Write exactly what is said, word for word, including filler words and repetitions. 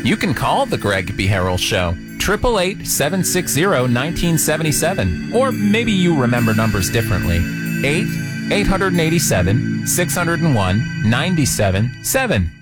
You can call The Greg B. Harrell Show, eight eight eight, seven six zero, one nine seven seven. Or maybe you remember numbers differently. eight eight eight seven, six zero one, nine seven seven.